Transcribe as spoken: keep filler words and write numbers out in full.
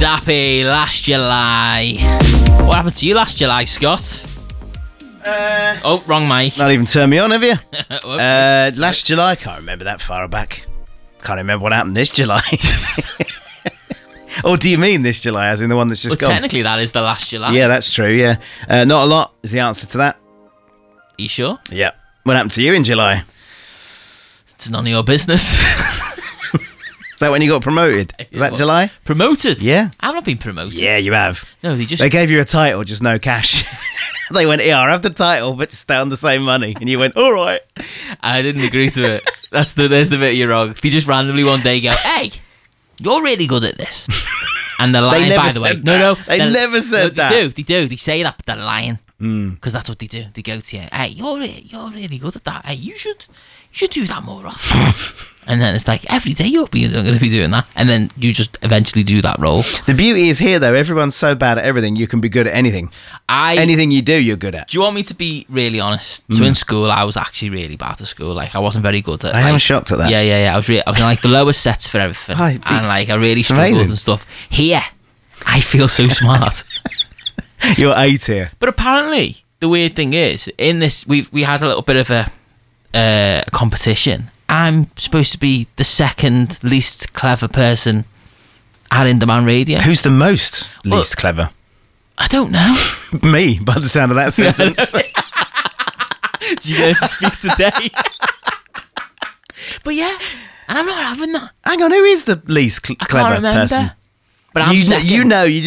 Happy last July. What happened to you last July, Scott? Uh, oh, wrong mic. Not even turned me on, have you? uh, last July, can't remember that far back. Can't remember what happened this July. Or do you mean this July, as in the one that's just well, gone? Technically, that is the last July. Yeah, that's true, yeah. Uh, not a lot is the answer to that. Are you sure? Yeah. What happened to you in July? It's none of your business. Is that when you got promoted? Is that What? July? Promoted? Yeah. I've not been promoted. Yeah, you have. No, they just... They gave you a title, just no cash. They went, yeah, I'll have the title, but stay on the same money. And you went, all right. I didn't agree to it. That's the there's the bit you're wrong. They just randomly one day go, hey, you're really good at this. And they're lying, never by the way. said No, that. no. They they're- never said no, that. They do, they do. They say that, but they're lying. Mm. Because that's what they do. They go to you, hey, you're, re- you're really good at that. Hey, you should you should do that more often. And then it's like, every day you'll be going to be doing that. And then you just eventually do that role. The beauty is here, though. Everyone's so bad at everything, you can be good at anything. I Anything you do, you're good at. Do you want me to be really honest? So in school, I was actually really bad at school. Like, I wasn't very good at. I am like, shocked at that. Yeah, yeah, yeah. I was really, I was in like the lowest sets for everything, Oh, the- and like I really struggled amazing. and stuff. Here, I feel so smart. You're A tier. But apparently, the weird thing is, in this, we we had a little bit of a uh, competition. I'm supposed to be the second least clever person at In Demand Radio. Who's the most least Well- clever? I don't know. Me, by the sound of that sentence. Did you learn to speak today? But yeah, and I'm not having that. Hang on, who is the least cl- I clever can't remember. person? But I'm You, kn- second. you know, you